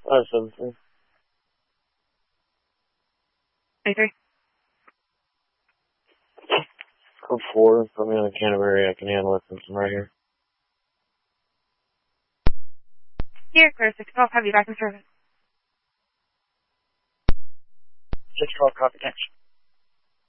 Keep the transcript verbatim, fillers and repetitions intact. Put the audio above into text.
Five seven three. Eighty-three. Code four. Put me on the Canterbury. I can handle it since I'm right here. Here, clear six twelve. Have you back in service? six twelve, copy, thanks.